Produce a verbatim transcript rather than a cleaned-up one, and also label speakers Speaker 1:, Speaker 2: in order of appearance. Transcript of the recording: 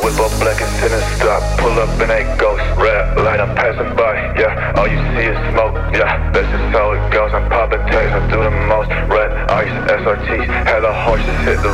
Speaker 1: Whip up black and sinister, pull up in a ghost red light, I'm passing by, yeah, all you see is smoke, yeah, that's just how it goes, I'm popping tags, I do the most, red ice, S R Ts, had the horses hit the